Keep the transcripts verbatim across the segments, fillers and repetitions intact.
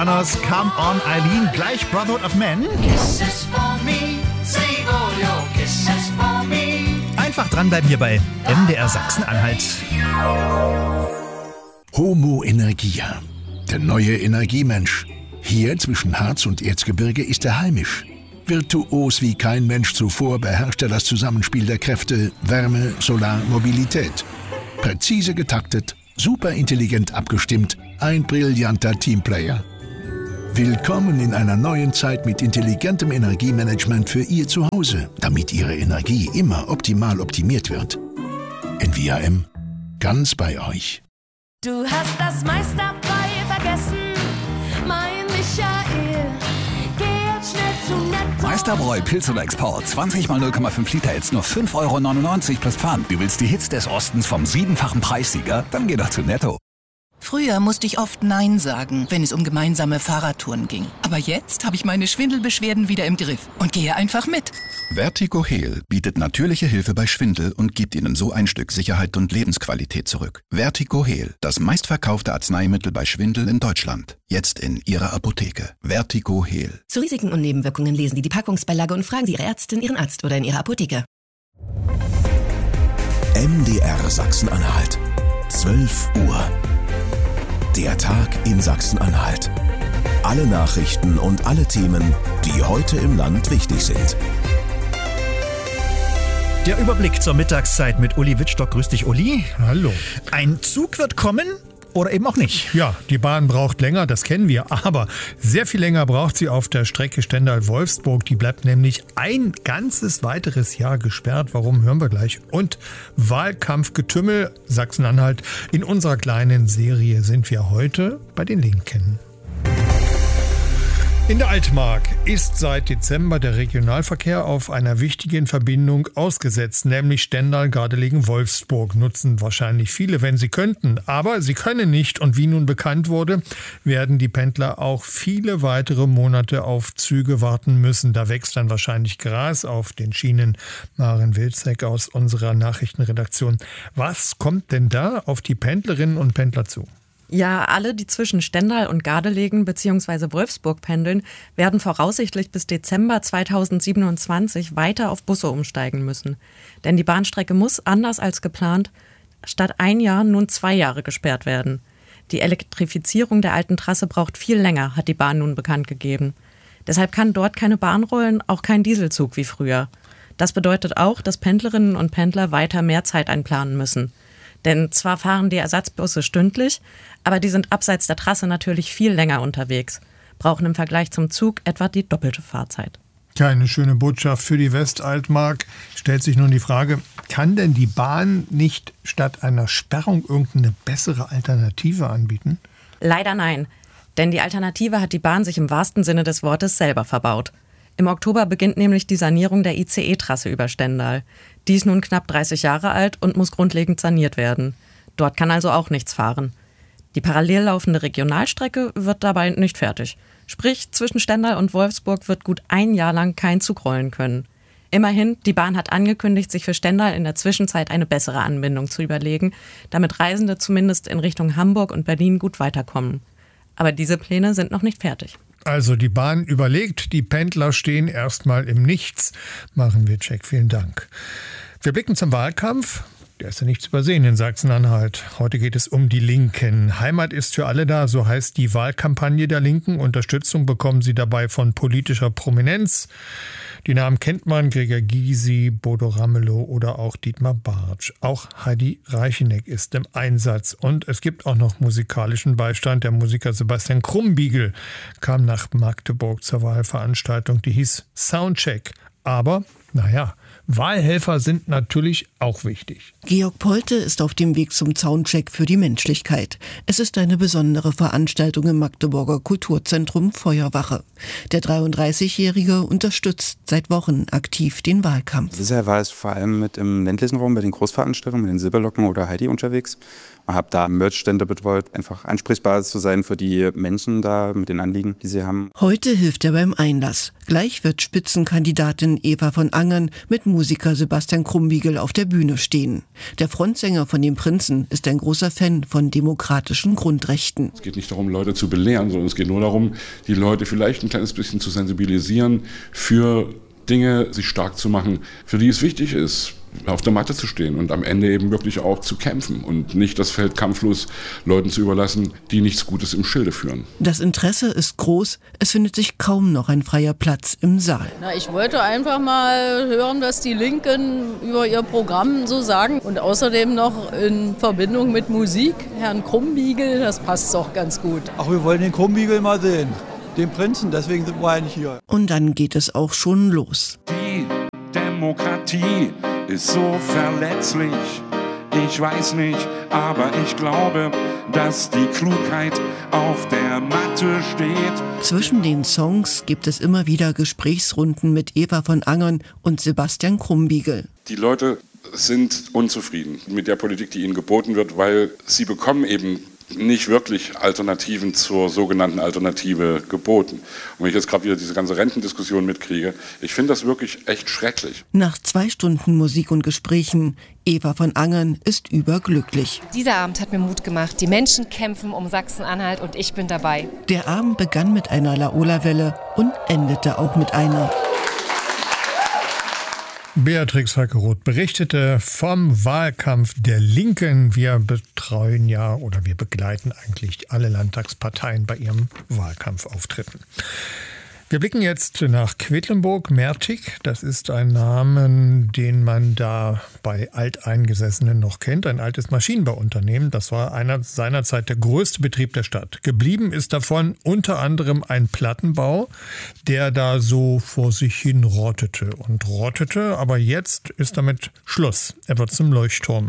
Madonnas Come On Eileen, gleich Brotherhood of Men. Kisses for me, save all your kisses for me. Einfach dranbleiben hier bei M D R Sachsen-Anhalt. Homo Energia, der neue Energiemensch. Hier zwischen Harz und Erzgebirge ist er heimisch. Virtuos wie kein Mensch zuvor beherrscht er das Zusammenspiel der Kräfte Wärme, Solar, Mobilität. Präzise getaktet, superintelligent abgestimmt, ein brillanter Teamplayer. Willkommen in einer neuen Zeit mit intelligentem Energiemanagement für Ihr Zuhause, damit Ihre Energie immer optimal optimiert wird. N V A M, ganz bei euch. Du hast das meiste dabei vergessen, mein Michael. Geh jetzt schnell zu Netto. Meisterbräu Pilz oder Export. zwanzig mal null Komma fünf Liter, jetzt nur fünf Euro neunundneunzig plus Pfand. Du willst die Hits des Ostens vom siebenfachen Preissieger? Dann geh doch zu Netto. Früher musste ich oft Nein sagen, wenn es um gemeinsame Fahrradtouren ging. Aber jetzt habe ich meine Schwindelbeschwerden wieder im Griff und gehe einfach mit. Vertigo Heal bietet natürliche Hilfe bei Schwindel und gibt Ihnen so ein Stück Sicherheit und Lebensqualität zurück. Vertigo Heal, das meistverkaufte Arzneimittel bei Schwindel in Deutschland. Jetzt in Ihrer Apotheke. Vertigo Heal. Zu Risiken und Nebenwirkungen lesen Sie die Packungsbeilage und fragen Sie Ihre Ärztin, Ihren Arzt oder in Ihrer Apotheke. M D R Sachsen-Anhalt. zwölf Uhr. Der Tag in Sachsen-Anhalt. Alle Nachrichten und alle Themen, die heute im Land wichtig sind. Der Überblick zur Mittagszeit mit Uli Wittstock. Grüß dich, Uli. Hallo. Ein Zug wird kommen oder eben auch nicht. Ja, die Bahn braucht länger, das kennen wir. Aber sehr viel länger braucht sie auf der Strecke Stendal-Wolfsburg. Die bleibt nämlich ein ganzes weiteres Jahr gesperrt. Warum, hören wir gleich. Und Wahlkampfgetümmel Sachsen-Anhalt. In unserer kleinen Serie sind wir heute bei den Linken. In der Altmark ist seit Dezember der Regionalverkehr auf einer wichtigen Verbindung ausgesetzt, nämlich Stendal-Gardelegen-Wolfsburg. Nutzen wahrscheinlich viele, wenn sie könnten. Aber sie können nicht und wie nun bekannt wurde, werden die Pendler auch viele weitere Monate auf Züge warten müssen. Da wächst dann wahrscheinlich Gras auf den Schienen. Maren Wilczek aus unserer Nachrichtenredaktion. Was kommt denn da auf die Pendlerinnen und Pendler zu? Ja, alle, die zwischen Stendal und Gardelegen bzw. Wolfsburg pendeln, werden voraussichtlich bis Dezember zweitausendsiebenundzwanzig weiter auf Busse umsteigen müssen. Denn die Bahnstrecke muss, anders als geplant, statt ein Jahr nun zwei Jahre gesperrt werden. Die Elektrifizierung der alten Trasse braucht viel länger, hat die Bahn nun bekannt gegeben. Deshalb kann dort keine Bahn rollen, auch kein Dieselzug wie früher. Das bedeutet auch, dass Pendlerinnen und Pendler weiter mehr Zeit einplanen müssen. Denn zwar fahren die Ersatzbusse stündlich, aber die sind abseits der Trasse natürlich viel länger unterwegs, brauchen im Vergleich zum Zug etwa die doppelte Fahrzeit. Keine schöne Botschaft für die Westaltmark. Stellt sich nun die Frage, kann denn die Bahn nicht statt einer Sperrung irgendeine bessere Alternative anbieten? Leider nein, denn die Alternative hat die Bahn sich im wahrsten Sinne des Wortes selber verbaut. Im Oktober beginnt nämlich die Sanierung der I C E-Trasse über Stendal. Die ist nun knapp dreißig Jahre alt und muss grundlegend saniert werden. Dort kann also auch nichts fahren. Die parallel laufende Regionalstrecke wird dabei nicht fertig. Sprich, zwischen Stendal und Wolfsburg wird gut ein Jahr lang kein Zug rollen können. Immerhin, die Bahn hat angekündigt, sich für Stendal in der Zwischenzeit eine bessere Anbindung zu überlegen, damit Reisende zumindest in Richtung Hamburg und Berlin gut weiterkommen. Aber diese Pläne sind noch nicht fertig. Also die Bahn überlegt, die Pendler stehen erstmal im Nichts. Machen wir Check, vielen Dank. Wir blicken zum Wahlkampf. Der ist ja nicht zu übersehen in Sachsen-Anhalt. Heute geht es um die Linken. Heimat ist für alle da, so heißt die Wahlkampagne der Linken. Unterstützung bekommen sie dabei von politischer Prominenz. Die Namen kennt man, Gregor Gysi, Bodo Ramelow oder auch Dietmar Bartsch. Auch Heidi Reicheneck ist im Einsatz. Und es gibt auch noch musikalischen Beistand. Der Musiker Sebastian Krumbiegel kam nach Magdeburg zur Wahlveranstaltung, die hieß Soundcheck. Aber, naja, Wahlhelfer sind natürlich auch wichtig. Georg Polte ist auf dem Weg zum Soundcheck für die Menschlichkeit. Es ist eine besondere Veranstaltung im Magdeburger Kulturzentrum Feuerwache. Der dreiunddreißigjährige unterstützt seit Wochen aktiv den Wahlkampf. Bisher war es vor allem mit im ländlichen Raum bei den Großveranstaltungen, mit den Silberlocken oder Heidi unterwegs. habe da Merchstände betreut, einfach ansprechbar zu sein für die Menschen da mit den Anliegen, die sie haben. Heute hilft er beim Einlass. Gleich wird Spitzenkandidatin Eva von Angern mit Musiker Sebastian Krumbiegel auf der Bühne stehen. Der Frontsänger von den Prinzen ist ein großer Fan von demokratischen Grundrechten. Es geht nicht darum, Leute zu belehren, sondern es geht nur darum, die Leute vielleicht ein kleines bisschen zu sensibilisieren für Dinge, sich stark zu machen, für die es wichtig ist, auf der Matte zu stehen und am Ende eben wirklich auch zu kämpfen und nicht das Feld kampflos Leuten zu überlassen, die nichts Gutes im Schilde führen. Das Interesse ist groß, es findet sich kaum noch ein freier Platz im Saal. Na, ich wollte einfach mal hören, was die Linken über ihr Programm so sagen und außerdem noch in Verbindung mit Musik, Herrn Krumbiegel, das passt doch ganz gut. Ach, wir wollen den Krumbiegel mal sehen, den Prinzen, deswegen sind wir eigentlich hier. Und dann geht es auch schon los. Die Demokratie ist so verletzlich. Ich weiß nicht, aber ich glaube, dass die Klugheit auf der Matte steht. Zwischen den Songs gibt es immer wieder Gesprächsrunden mit Eva von Angern und Sebastian Krumbiegel. Die Leute sind unzufrieden mit der Politik, die ihnen geboten wird, weil sie bekommen eben nicht wirklich Alternativen zur sogenannten Alternative geboten. Und wenn ich jetzt gerade wieder diese ganze Rentendiskussion mitkriege, ich finde das wirklich echt schrecklich. Nach zwei Stunden Musik und Gesprächen, Eva von Angern ist überglücklich. Dieser Abend hat mir Mut gemacht. Die Menschen kämpfen um Sachsen-Anhalt und ich bin dabei. Der Abend begann mit einer Laola-Welle und endete auch mit einer. Beatrix Höckeroth berichtete vom Wahlkampf der Linken. Wir betreuen ja oder wir begleiten eigentlich alle Landtagsparteien bei ihrem Wahlkampfauftritten. Wir blicken jetzt nach Quedlinburg, Mertig. Das ist ein Name, den man da bei Alteingesessenen noch kennt. Ein altes Maschinenbauunternehmen. Das war einer, seinerzeit der größte Betrieb der Stadt. Geblieben ist davon unter anderem ein Plattenbau, der da so vor sich hin rottete und rottete. Aber jetzt ist damit Schluss. Er wird zum Leuchtturm.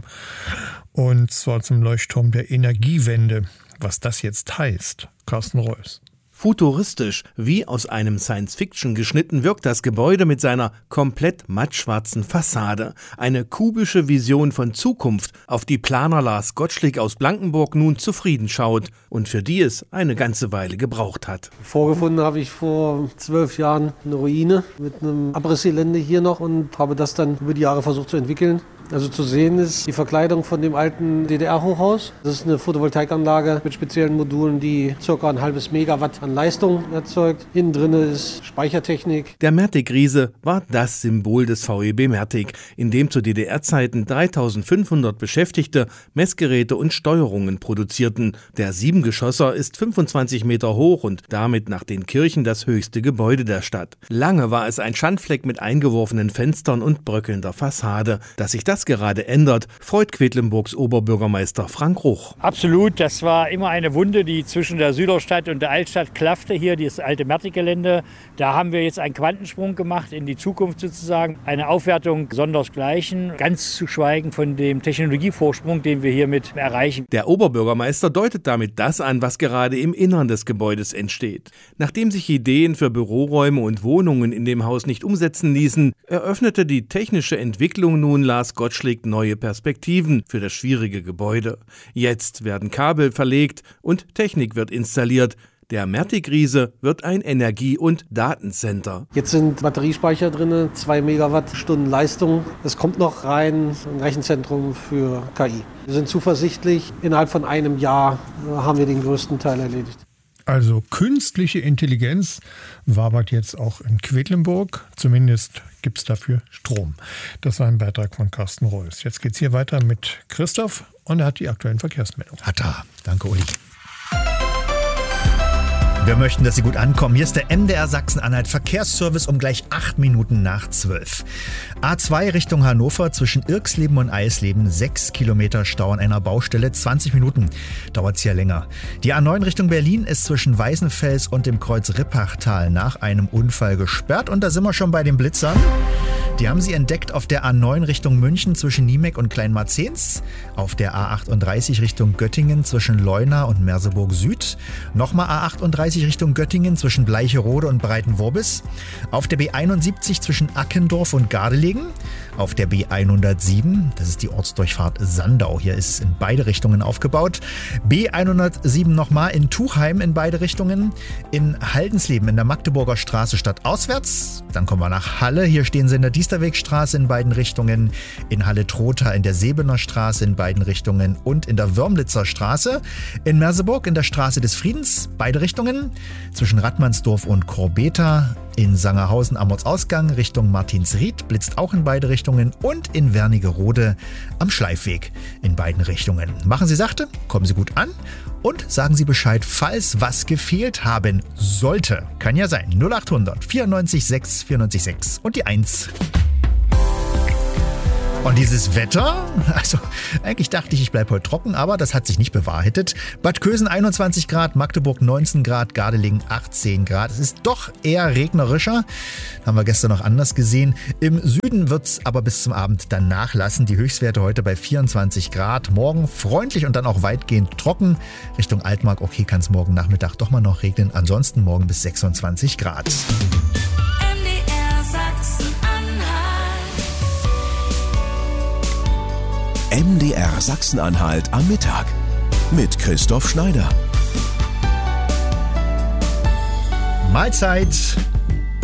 Und zwar zum Leuchtturm der Energiewende. Was das jetzt heißt, Carsten Reuss. Futuristisch, wie aus einem Science-Fiction geschnitten, wirkt das Gebäude mit seiner komplett mattschwarzen Fassade. Eine kubische Vision von Zukunft, auf die Planer Lars Gottschlick aus Blankenburg nun zufrieden schaut und für die es eine ganze Weile gebraucht hat. Vorgefunden habe ich vor zwölf Jahren eine Ruine mit einem Abrissgelände hier noch und habe das dann über die Jahre versucht zu entwickeln. Also zu sehen ist die Verkleidung von dem alten D D R-Hochhaus. Das ist eine Photovoltaikanlage mit speziellen Modulen, die ca. ein halbes Megawatt an Leistung erzeugt. Innen drin ist Speichertechnik. Der Mertig-Riese war das Symbol des V E B Mertig, in dem zu D D R-Zeiten dreitausendfünfhundert Beschäftigte Messgeräte und Steuerungen produzierten. Der Siebengeschosser ist fünfundzwanzig Meter hoch und damit nach den Kirchen das höchste Gebäude der Stadt. Lange war es ein Schandfleck mit eingeworfenen Fenstern und bröckelnder Fassade. Dass sich das gerade ändert, freut Quedlinburgs Oberbürgermeister Frank Ruch. Absolut, das war immer eine Wunde, die zwischen der Süderstadt und der Altstadt klaffte hier, dieses alte Mertig-Gelände. Da haben wir jetzt einen Quantensprung gemacht in die Zukunft sozusagen, eine Aufwertung sondersgleichen, ganz zu schweigen von dem Technologievorsprung, den wir hiermit erreichen. Der Oberbürgermeister deutet damit das an, was gerade im Innern des Gebäudes entsteht. Nachdem sich Ideen für Büroräume und Wohnungen in dem Haus nicht umsetzen ließen, eröffnete die technische Entwicklung nun Lars Gottschlick neue Perspektiven für das schwierige Gebäude. Jetzt werden Kabel verlegt und Technik wird installiert. Der Mertig-Riese wird ein Energie- und Datencenter. Jetzt sind Batteriespeicher drin, zwei Megawattstunden Leistung. Es kommt noch rein ein Rechenzentrum für K I. Wir sind zuversichtlich, innerhalb von einem Jahr haben wir den größten Teil erledigt. Also künstliche Intelligenz wabert jetzt auch in Quedlinburg. Zumindest gibt es dafür Strom. Das war ein Beitrag von Carsten Reuss. Jetzt geht es hier weiter mit Christoph und er hat die aktuellen Verkehrsmeldungen. Hat er. Danke, Uli. Wir möchten, dass Sie gut ankommen. Hier ist der M D R Sachsen-Anhalt Verkehrsservice um gleich acht Minuten nach zwölf. A zwei Richtung Hannover zwischen Irksleben und Eisleben. Sechs Kilometer Stau an einer Baustelle. zwanzig Minuten dauert es hier länger. Die A neun Richtung Berlin ist zwischen Weißenfels und dem Kreuz Rippachtal nach einem Unfall gesperrt. Und da sind wir schon bei den Blitzern. Die haben sie entdeckt auf der A neun Richtung München zwischen Niemek und Kleinmarzens, auf der A achtunddreißig Richtung Göttingen zwischen Leuna und Merseburg Süd, nochmal A achtunddreißig Richtung Göttingen zwischen Bleicherode und Breitenworbis, auf der B einundsiebzig zwischen Ackendorf und Gardelegen, auf der B hundertsieben. Das ist die Ortsdurchfahrt Sandau. Hier ist es in beide Richtungen aufgebaut. B hundertsieben nochmal in Tuchheim in beide Richtungen. In Haldensleben in der Magdeburger Straße stadtauswärts. Dann kommen wir nach Halle. Hier stehen sie in der Diesterwegstraße in beiden Richtungen. In Halle-Trotha in der Sebener Straße in beiden Richtungen. Und in der Wörmlitzer Straße. In Merseburg in der Straße des Friedens. Beide Richtungen. Zwischen Rattmannsdorf und Korbeta. In Sangerhausen am Ortsausgang Richtung Martinsried blitzt auch in beide Richtungen und in Wernigerode am Schleifweg in beiden Richtungen. Machen Sie sachte, kommen Sie gut an und sagen Sie Bescheid, falls was gefehlt haben sollte. Kann ja sein. null achthundert vierundneunzig sechs vierundneunzig sechs und die eins. Und dieses Wetter, also eigentlich dachte ich, ich bleibe heute trocken, aber das hat sich nicht bewahrheitet. Bad Kösen einundzwanzig Grad, Magdeburg neunzehn Grad, Gardelegen achtzehn Grad. Es ist doch eher regnerischer, haben wir gestern noch anders gesehen. Im Süden wird es aber bis zum Abend dann nachlassen. Die Höchstwerte heute bei vierundzwanzig Grad. Morgen freundlich und dann auch weitgehend trocken. Richtung Altmark, okay, kann es morgen Nachmittag doch mal noch regnen. Ansonsten morgen bis sechsundzwanzig Grad. M D R Sachsen-Anhalt am Mittag mit Christoph Schneider. Mahlzeit!